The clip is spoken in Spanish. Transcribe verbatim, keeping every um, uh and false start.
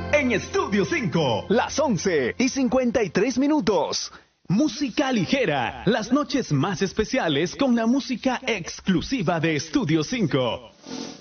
En Estudio cinco, las once y cincuenta y tres minutos. Música ligera, las noches más especiales con la música exclusiva de Estudio cinco.